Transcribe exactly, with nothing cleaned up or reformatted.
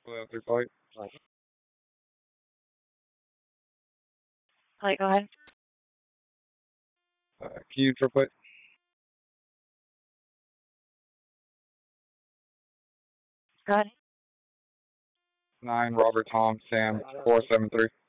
Hello, three flight. Hi, go ahead. Uh, can you triplet? Go ahead. Nine, Robert Tom, Sam, four seven three.